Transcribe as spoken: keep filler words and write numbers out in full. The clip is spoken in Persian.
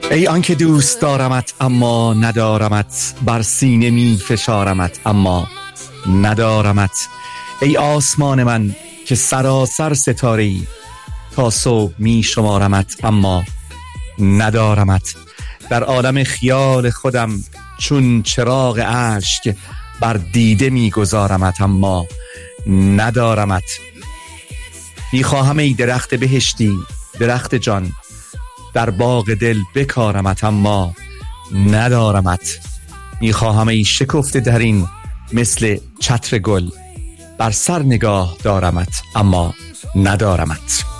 ای آنکه دوست دارمت اما ندارمت، بر سینه می فشارمت اما ندارمت. ای آسمان من که سراسر ستاره‌ای، تا صبح می شمارمت اما ندارمت. در عالم خیال خودم چون چراغ اشک، بر دیده می گذارمت اما ندارمت. می خواهم ای درخت بهشتی، درخت جان، در باغ دل بکارمت اما ندارمت. می خواهم ای شکفته در این مثل چتر گل، بر سر نگاه دارمت اما ندارمت.